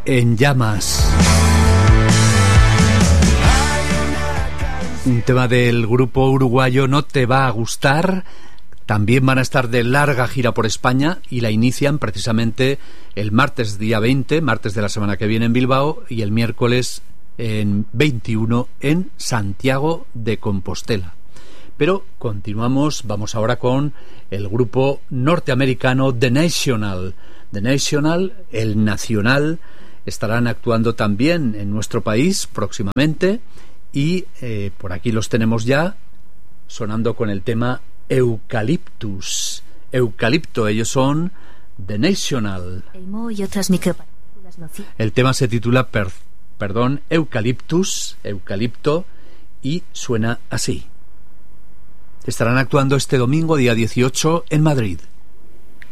en llamas. Un tema del grupo uruguayo No Te Va a Gustar. También van a estar de larga gira por España y la inician precisamente el martes día 20, martes de la semana que viene en Bilbao, y el miércoles en 21 en Santiago de Compostela. Pero continuamos, vamos ahora con el grupo norteamericano The National. The National, el Nacional, estarán actuando también en nuestro país próximamente y por aquí los tenemos ya sonando con el tema Eucaliptus. Eucalipto, ellos son The National. El tema se titula Eucaliptus, Eucalipto, y suena así. Estarán actuando este domingo, día 18, en Madrid.